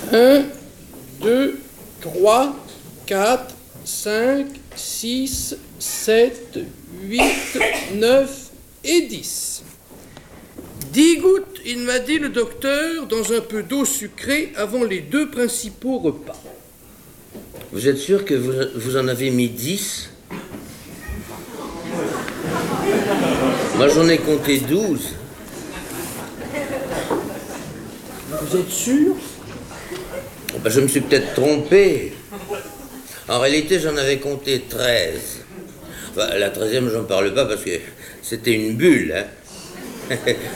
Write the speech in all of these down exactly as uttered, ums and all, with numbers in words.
un, deux, trois, quatre, cinq, six, sept, huit, neuf et dix. Dix gouttes, il m'a dit le docteur, dans un peu d'eau sucrée avant les deux principaux repas. Vous êtes sûr que vous, vous en avez mis dix? Moi, j'en ai compté douze. Vous êtes sûr? Oh, ben, je me suis peut-être trompé. En réalité, j'en avais compté treize. Ben, la treizième, j'en parle pas parce que c'était une bulle. Hein.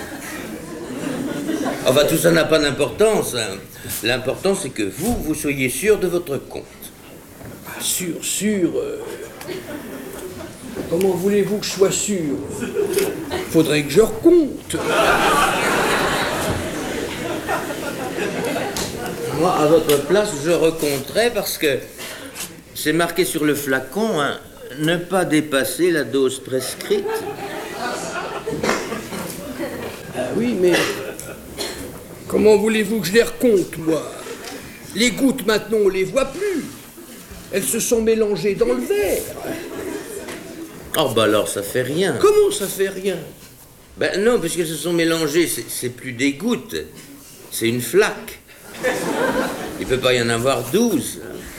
Enfin, tout ça n'a pas d'importance. Hein. L'important, c'est que vous, vous soyez sûr de votre compte. Ah, sûr, sûr. Euh... Comment voulez-vous que je sois sûr? Faudrait que je recompte. Moi, à votre place, je recompterais parce que c'est marqué sur le flacon, hein, ne pas dépasser la dose prescrite. Ah oui, mais comment voulez-vous que je les recompte, moi? Les gouttes, maintenant, on les voit plus. Elles se sont mélangées dans le verre. Oh, bah alors, ça fait rien. Comment ça fait rien? Ben non, puisqu'elles se sont mélangées, c'est, c'est plus des gouttes, c'est une flaque. Il peut pas y en avoir douze.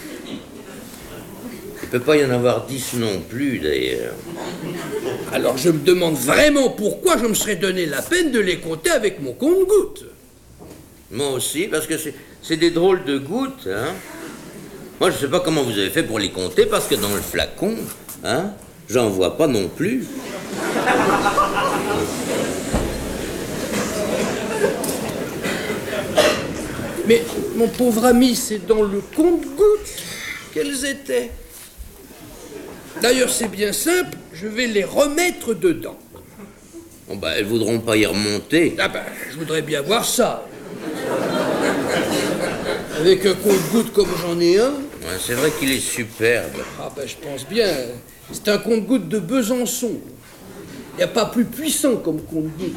Il peut pas y en avoir dix non plus, d'ailleurs. Alors je me demande vraiment pourquoi je me serais donné la peine de les compter avec mon compte-gouttes. Moi aussi, parce que c'est, c'est des drôles de gouttes, hein. Moi, je sais pas comment vous avez fait pour les compter, parce que dans le flacon, hein, j'en vois pas non plus. Mais, mon pauvre ami, c'est dans le compte-gouttes qu'elles étaient. D'ailleurs, c'est bien simple, je vais les remettre dedans. Bon, bah, elles voudront pas y remonter. Ah ben, je voudrais bien voir ça. Avec un compte-gouttes comme j'en ai un. Ouais, c'est vrai qu'il est superbe. Ah ben, je pense bien. C'est un compte-gouttes de Besançon. Il n'y a pas plus puissant comme compte-gouttes.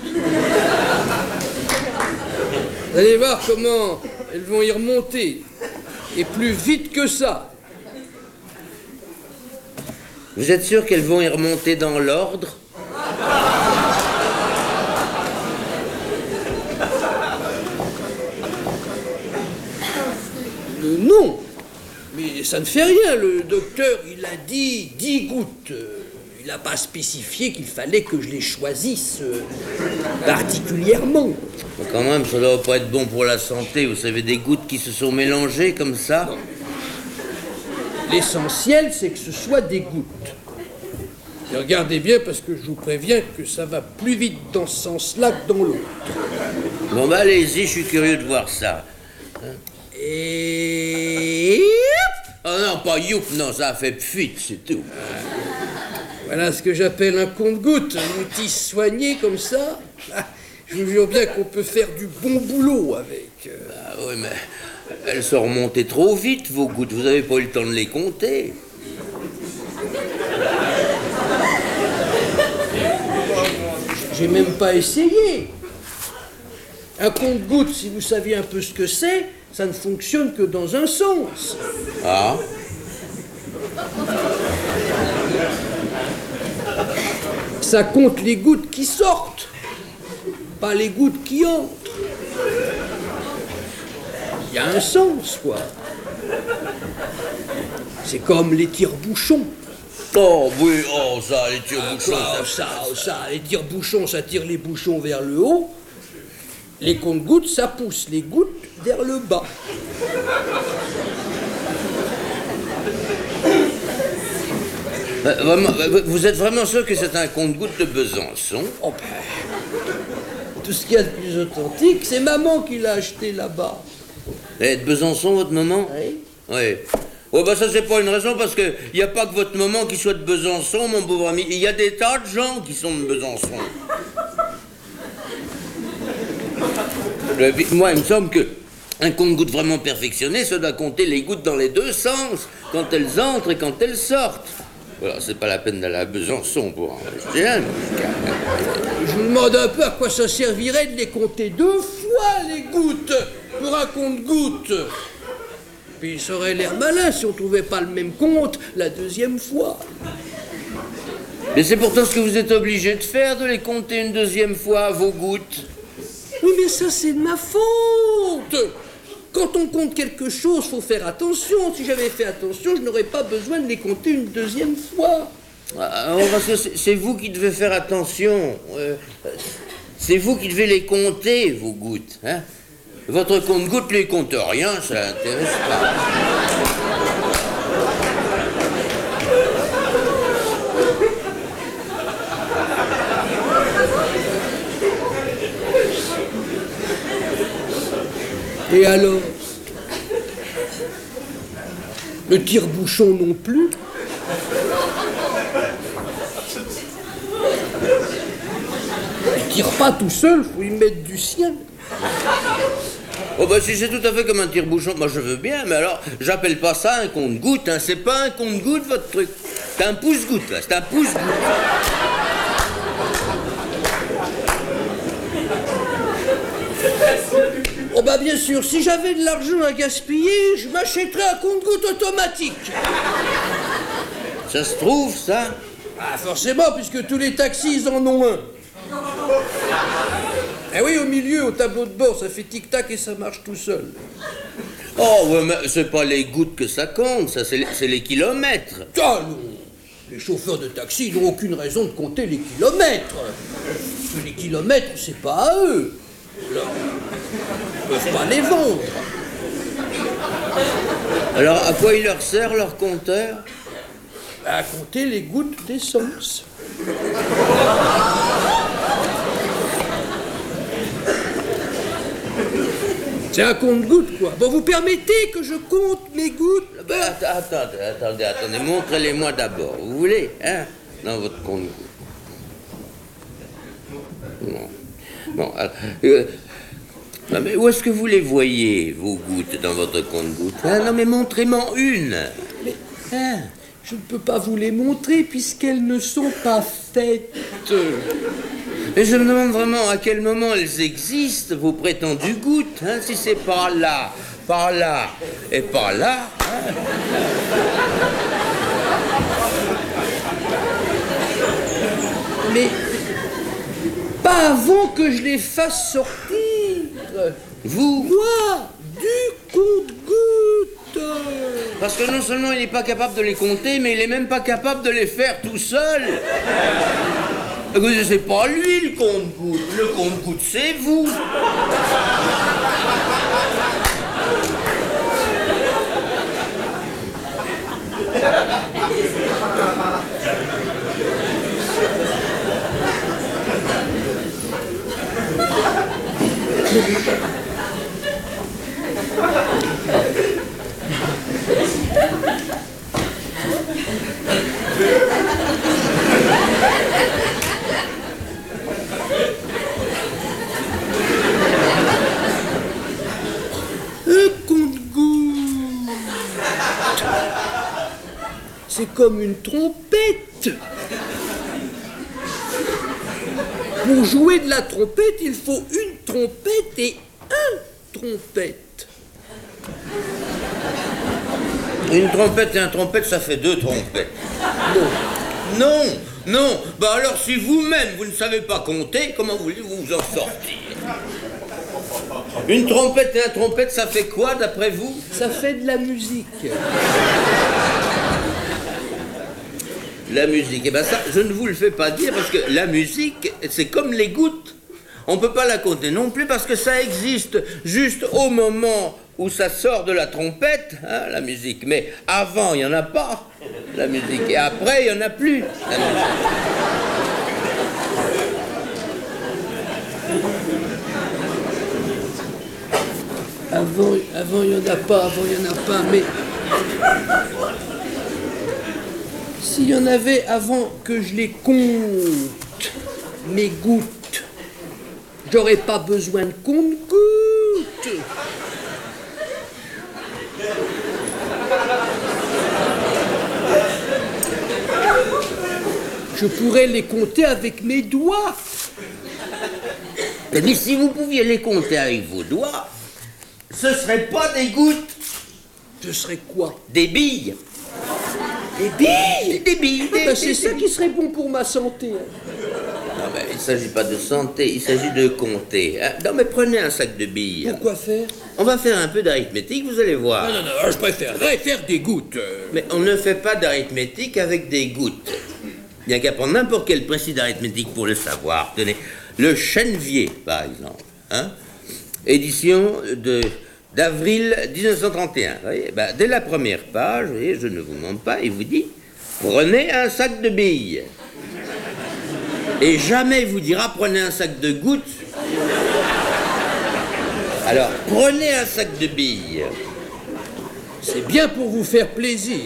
Vous allez voir comment elles vont y remonter. Et plus vite que ça. Vous êtes sûr qu'elles vont y remonter dans l'ordre? Euh, non. Mais ça ne fait rien. Le docteur, il a dit dix gouttes. Il n'a pas spécifié qu'il fallait que je les choisisse euh, particulièrement. Mais quand même, ça doit pas être bon pour la santé. Vous savez, des gouttes qui se sont mélangées comme ça. Non. L'essentiel, c'est que ce soit des gouttes. Et regardez bien, parce que je vous préviens que ça va plus vite dans ce sens-là que dans l'autre. Bon, bah allez-y, je suis curieux de voir ça. Hein? Et... Oh non, pas youp, non, ça a fait pfuit, c'est tout. Voilà ce que j'appelle un compte-gouttes, un outil soigné comme ça. Je vous jure bien qu'on peut faire du bon boulot avec. Ah oui, mais elles sont remontées trop vite, vos gouttes. Vous n'avez pas eu le temps de les compter. J'ai même pas essayé. Un compte-gouttes, si vous saviez un peu ce que c'est, ça ne fonctionne que dans un sens. Ah. Ça compte les gouttes qui sortent, pas les gouttes qui entrent. Il y a un sens, quoi. C'est comme les tire-bouchons. Oh oui, oh ça, les tire-bouchons. Ah, ça, ça, ça, les tire-bouchons, ça tire les bouchons vers le haut. Les compte-gouttes, ça pousse les gouttes vers le bas. Euh, vraiment, vous êtes vraiment sûr que c'est un compte-gouttes de Besançon? Oh ben, tout ce qu'il y a de plus authentique, c'est maman qui l'a acheté là-bas. Elle est de Besançon, votre maman? Oui. Oui. Oh bah ça c'est pas une raison parce que il n'y a pas que votre maman qui soit de Besançon, mon pauvre ami. Il y a des tas de gens qui sont de Besançon. Moi, il me semble que un compte-gouttes vraiment perfectionné, ça doit compter les gouttes dans les deux sens, quand elles entrent et quand elles sortent. Voilà, c'est pas la peine d'aller à Besançon pour en acheter un. Je me demande un peu à quoi ça servirait de les compter deux fois, les gouttes. pour un compte-gouttes. Puis ça aurait l'air malin si on trouvait pas le même compte la deuxième fois. Mais c'est pourtant ce que vous êtes obligé de faire, de les compter une deuxième fois, vos gouttes. Oui, mais ça, c'est de ma faute. Quand on compte quelque chose, faut faire attention. Si j'avais fait attention, je n'aurais pas besoin de les compter une deuxième fois. Ah, parce que c'est vous qui devez faire attention. Euh, c'est vous qui devez les compter, vos gouttes. Hein? Votre compte-gouttes ne les compte rien, ça l'intéresse pas. Et alors? Le tire-bouchon non plus? Il tire pas tout seul, faut y mettre du sien. Oh bah si c'est tout à fait comme un tire-bouchon, moi je veux bien, mais alors j'appelle pas ça un compte-gouttes, hein. C'est pas un compte-gouttes votre truc. C'est un pouce-goutte là, c'est un pouce-goutte. Oh bah bien sûr, si j'avais de l'argent à gaspiller, je m'achèterais un compte-gouttes automatique. Ça se trouve, ça? Ah forcément, puisque tous les taxis, ils en ont un. Eh oui, au milieu, au tableau de bord, ça fait tic-tac et ça marche tout seul. Oh, ouais, mais c'est pas les gouttes que ça compte, ça, c'est les, c'est les kilomètres. Ah non, les chauffeurs de taxi n'ont aucune raison de compter les kilomètres. Parce que les kilomètres, c'est pas à eux. Alors, ils ne peuvent pas les vendre. Alors, à quoi il leur sert, leur compteur? À compter les gouttes d'essence. C'est un compte-gouttes, quoi. Bon, vous permettez que je compte mes gouttes? Ben, attendez, attendez, attendez, montrez-les-moi d'abord. Vous voulez, hein, dans votre compte-gouttes. Bon, bon alors, euh, non, mais où est-ce que vous les voyez, vos gouttes, dans votre compte-gouttes, hein? Non, mais montrez-moi une. Mais, hein, je ne peux pas vous les montrer puisqu'elles ne sont pas faites. Mais je me demande vraiment à quel moment elles existent, vos prétendues gouttes, hein, si c'est par là, par là et par là. Hein. Mais pas avant que je les fasse sortir. Vous? Moi, du compte-gouttes. Parce que non seulement il n'est pas capable de les compter, mais il n'est même pas capable de les faire tout seul. C'est pas lui le compte-gouttes. Le compte-gouttes, c'est vous. C'est comme une trompette. Pour jouer de la trompette, il faut une trompette et un trompette. Une trompette et un trompette, ça fait deux trompettes. Non. Non, non. Bah alors, si vous-même, vous ne savez pas compter, comment voulez-vous vous en sortir? Une trompette et un trompette, ça fait quoi, d'après vous? Ça fait de la musique. La musique, eh bien ça, je ne vous le fais pas dire parce que la musique, c'est comme les gouttes. On ne peut pas la compter non plus parce que ça existe juste au moment où ça sort de la trompette, hein, la musique. Mais avant, il n'y en a pas, la musique. Et après, il n'y en a plus, la musique. Avant, avant, il n'y en a pas, avant, il n'y en a pas, mais... S'il y en avait avant que je les compte, mes gouttes, j'aurais pas besoin de compte-gouttes. Je pourrais les compter avec mes doigts. Mais si vous pouviez les compter avec vos doigts, Ce serait pas des gouttes. Ce serait quoi? Des billes. Des billes. Des billes. Ah Des, ben des, c'est des ça billes. qui serait bon pour ma santé. Non, mais il ne s'agit pas de santé, il s'agit de compter. Hein. Non, mais prenez un sac de billes. Pourquoi faire? On va faire un peu d'arithmétique, vous allez voir. Non, non, non, je préférerais faire des gouttes. euh. Mais on ne fait pas d'arithmétique avec des gouttes. Il n'y a qu'à prendre n'importe quel principe d'arithmétique pour le savoir. Tenez, le Chenevier, par exemple. Hein, édition de... d'avril mille neuf cent trente et un. Vous voyez, ben, dès la première page, vous voyez, je ne vous montre pas, il vous dit prenez un sac de billes. Et jamais il vous dira prenez un sac de gouttes. Alors, prenez un sac de billes. C'est bien pour vous faire plaisir.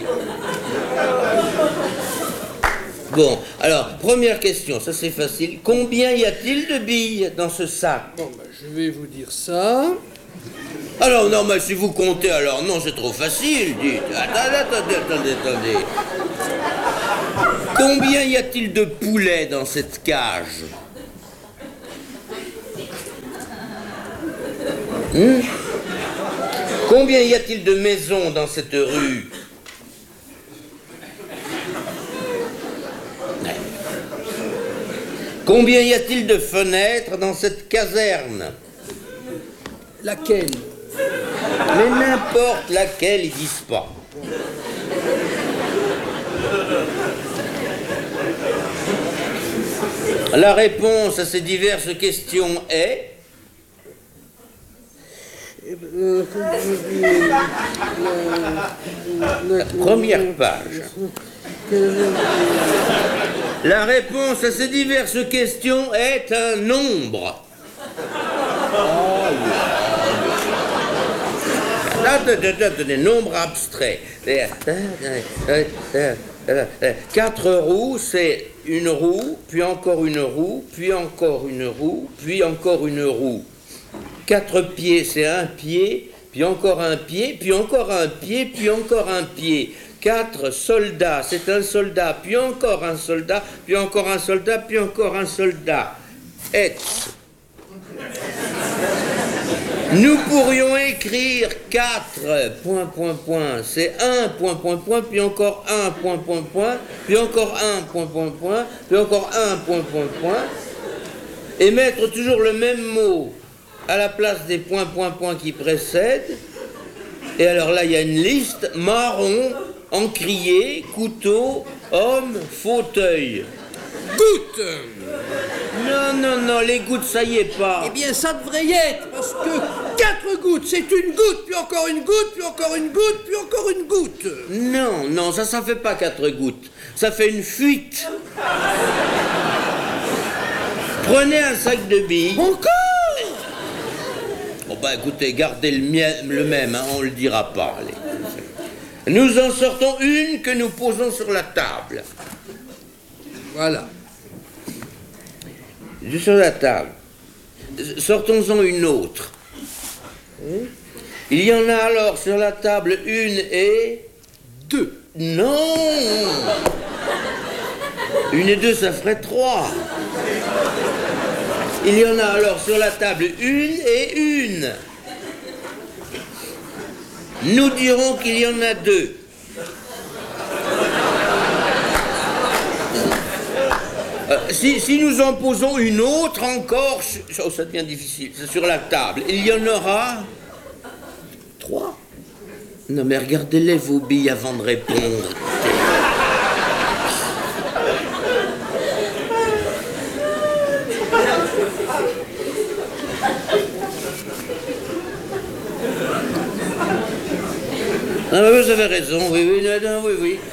Bon, alors, première question, ça c'est facile. Combien y a-t-il de billes dans ce sac? Bon, ben, je vais vous dire ça. Alors, non, mais si vous comptez, alors, non, c'est trop facile, dites. Attendez, attendez, attendez, attendez. Combien y a-t-il de poulets dans cette cage? Hmm? Combien y a-t-il de maisons dans cette rue? Combien y a-t-il de fenêtres dans cette caserne? Laquelle? Mais n'importe laquelle, ils disent pas. La réponse à ces diverses questions est... La première page. La réponse à ces diverses questions est un nombre. Des nombres abstraits. Quatre roues, c'est une roue, puis encore une roue, puis encore une roue, puis encore une roue. Quatre pieds, c'est un pied, puis encore un pied, puis encore un pied, puis encore un pied. Quatre soldats, c'est un soldat, puis encore un soldat, puis encore un soldat, puis encore un soldat. Et nous pourrions écrire quatre, point, point, point, c'est un, point, point, point, puis encore un, point, point, point, puis encore un, point, point, point, puis encore un, point, point, point, et mettre toujours le même mot à la place des points, points, points qui précèdent. Et alors là, il y a une liste: marron, encrier, couteau, homme, fauteuil. Gouttes! Non, non, non, les gouttes, ça y est pas. Eh bien, ça devrait y être, parce que quatre gouttes, c'est une goutte, puis encore une goutte, puis encore une goutte, puis encore une goutte. Non, non, ça, ça fait pas quatre gouttes. Ça fait une fuite. Prenez un sac de billes. Encore? Oh bah écoutez, gardez le, mien, le même, hein, on le dira pas. Allez. Nous en sortons une que nous posons sur la table. Voilà. Sur la table. Sortons-en une autre. Il y en a alors sur la table une et... Deux. Non! Une et deux, ça ferait trois. Il y en a alors sur la table une et une. Nous dirons qu'il y en a deux. Euh, si, si nous en posons une autre encore, oh, ça devient difficile, c'est sur la table, il y en aura trois. Non mais regardez-les vos billes avant de répondre. Ah, vous avez raison, oui, oui, non, non, oui, oui.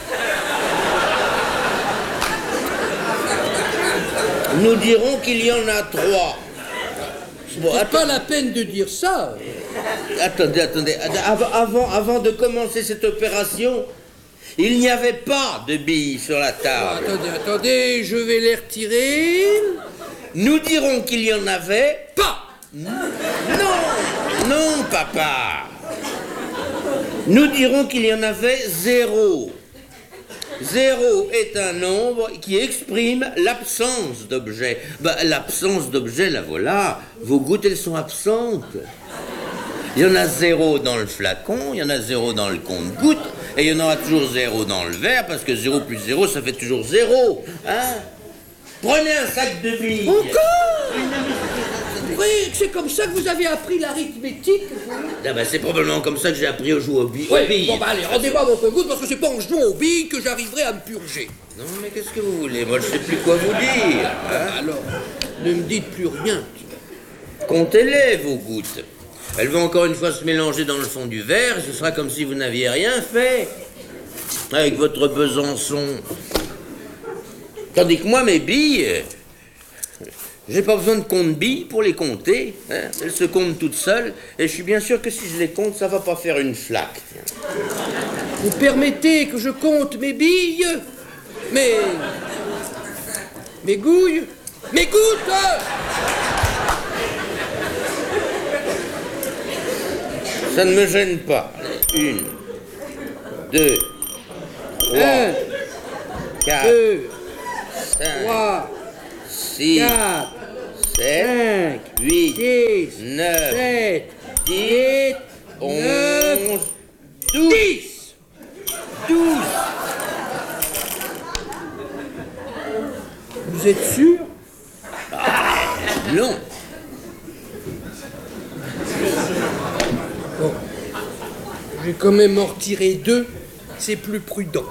Nous dirons qu'il y en a trois. Bon, c'est pas la peine de dire ça. Attendez, attendez. Avant, avant, avant de commencer cette opération, il n'y avait pas de billes sur la table. Attendez, attendez, je vais les retirer. Nous dirons qu'il y en avait pas. Non, non, papa. Nous dirons qu'il y en avait zéro. Zéro est un nombre qui exprime l'absence d'objet. Ben, l'absence d'objet, la voilà. Vos gouttes, elles sont absentes. Il y en a zéro dans le flacon, il y en a zéro dans le compte-gouttes, et il y en aura toujours zéro dans le verre, parce que zéro plus zéro, ça fait toujours zéro. Hein? Prenez un sac de billes. Encore? Oui, c'est comme ça que vous avez appris l'arithmétique. Ah ben, c'est probablement comme ça que j'ai appris à jouer aux billes. Oui, aux billes. bon bah allez, rendez-moi mon compte-gouttes, parce que c'est pas en jouant aux billes que j'arriverai à me purger. Non, mais qu'est-ce que vous voulez? Moi, je sais plus quoi vous dire. Hein? Alors, ne me dites plus rien. Comptez-les, vos gouttes. Elles vont encore une fois se mélanger dans le fond du verre, et ce sera comme si vous n'aviez rien fait. Avec votre Besançon. Tandis que moi, mes billes, j'ai pas besoin de compte-billes pour les compter. Hein. Elles se comptent toutes seules, et je suis bien sûr que si je les compte, ça va pas faire une flaque. Vous permettez que je compte mes billes? Mes... Mes gouilles? Mes gouttes? Ça ne me gêne pas. Une, deux, trois, Un, quatre, deux, cinq, trois, six, quatre, sept, cinq, huit, six, neuf, sept, dix, huit, neuf, onze, douze. dix. Douze. Vous êtes sûr? Non. Bon. Je vais quand même en retirer deux. C'est plus prudent.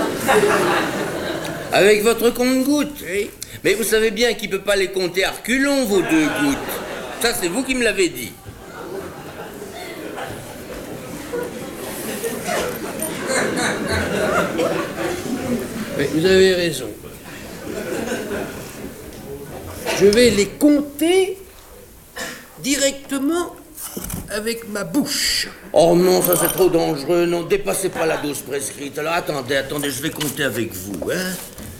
Avec votre compte-gouttes. Oui. Mais vous savez bien qu'il ne peut pas les compter à reculons, vos deux gouttes. Ça, c'est vous qui me l'avez dit. Oui, vous avez raison. Je vais les compter directement avec ma bouche. Oh non, ça c'est trop dangereux. Non, dépassez pas la dose prescrite. Alors attendez, attendez, je vais compter avec vous. Hein?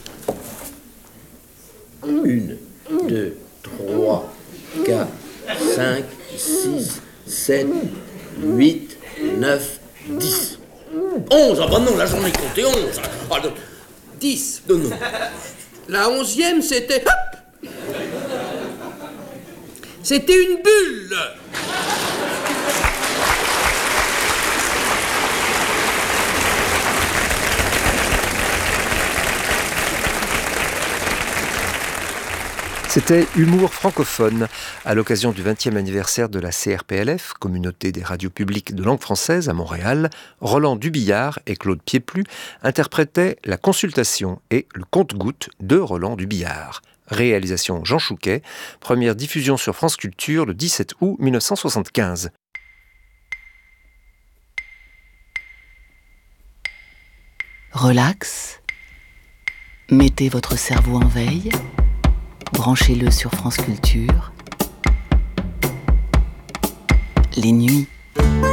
Une, deux, trois, quatre, cinq, six, sept, huit, neuf, dix. Onze. Ah bah non, là j'en ai compté onze. Ah, non. Dix. Non, non. La onzième, c'était... Hop! C'était une bulle. C'était Humour francophone. À l'occasion du vingtième anniversaire de la C R P L F, Communauté des radios publiques de langue française à Montréal, Roland Dubillard et Claude Pieplu interprétaient La Consultation et Le Compte-gouttes de Roland Dubillard. Réalisation Jean Chouquet, première diffusion sur France Culture le dix-sept août mille neuf cent soixante-quinze. Relax. Mettez votre cerveau en veille. Branchez-le sur France Culture. Les nuits